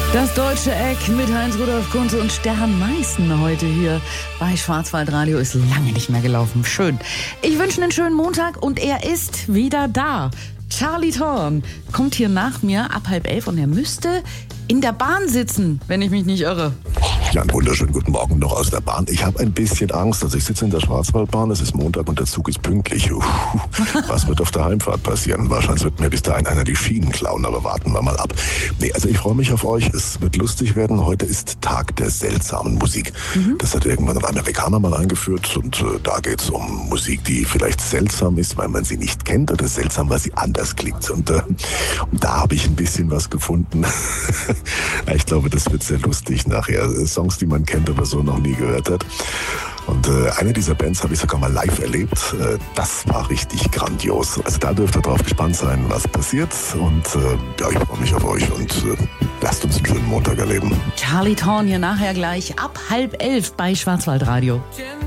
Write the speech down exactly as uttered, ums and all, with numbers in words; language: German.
Das deutsche Eck mit Heinz-Rudolf Kunze und Stern Meißen heute hier bei Schwarzwaldradio ist lange nicht mehr gelaufen. Schön. Ich wünsche einen schönen Montag und er ist wieder da. Charlie Thorn kommt hier nach mir ab halb elf und er müsste in der Bahn sitzen, wenn ich mich nicht irre. Ja, einen wunderschönen guten Morgen noch aus der Bahn. Ich habe ein bisschen Angst. Also ich sitze in der Schwarzwaldbahn, es ist Montag und der Zug ist pünktlich. Uff, was wird auf der Heimfahrt passieren? Wahrscheinlich wird mir bis dahin einer die Schienen klauen, aber warten wir mal ab. Nee, also ich freue mich auf euch. Es wird lustig werden. Heute ist Tag der seltsamen Musik. Mhm. Das hat irgendwann ein Amerikaner mal eingeführt und äh, da geht es um Musik, die vielleicht seltsam ist, weil man sie nicht kennt oder seltsam, weil sie anders klingt. Und, äh, und da habe ich ein bisschen was gefunden. Ich glaube, das wird sehr lustig nachher. Songs, die man kennt, aber so noch nie gehört hat. Und äh, eine dieser Bands habe ich sogar mal live erlebt. Äh, das war richtig grandios. Also da dürft ihr drauf gespannt sein, was passiert. Und äh, ja, ich freue mich auf euch und äh, lasst uns einen schönen Montag erleben. Charlie Thorn hier nachher gleich ab halb elf bei Schwarzwaldradio.